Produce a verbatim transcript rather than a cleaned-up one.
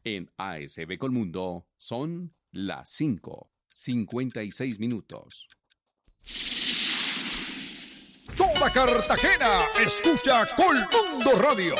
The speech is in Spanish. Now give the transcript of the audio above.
En A S B Colmundo son las cinco, cincuenta y seis minutos. Toda Cartagena escucha Colmundo Radio.